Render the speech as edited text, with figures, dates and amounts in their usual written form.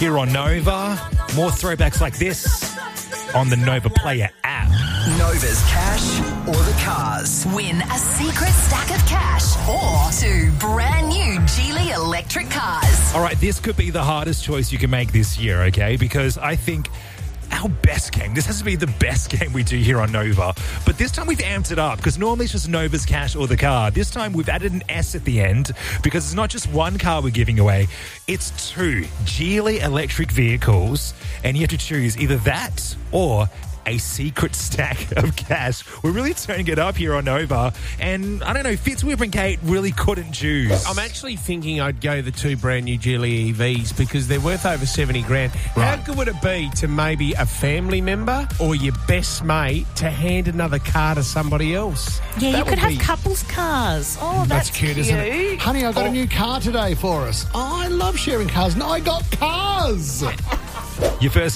here on Nova. More throwbacks like this on the Nova Player app. Nova's cash or the cars. Win a secret stack of cash or 2 brand new Geely electric cars. All right, this could be the hardest choice you can make this year, okay? Because I think our best game, this has to be the best game we do here on Nova. But this time we've amped it up because normally it's just Nova's cash or the car. This time we've added an S at the end because it's not just one car we're giving away. It's 2 Geely electric vehicles. And you have to choose either that or a secret stack of cash. We're really turning it up here on Nova. And I don't know, Fitzwhip and Kate really couldn't choose. I'm actually thinking I'd go the 2 brand new Geely EVs because they're worth over 70 grand. Right. How good would it be to maybe a family member or your best mate to hand another car to somebody else? Yeah, That you could would have be- couples cars. Oh, that's cute, isn't it? Honey, I got a new car today for us. I love sharing cars, and I got cars. Your first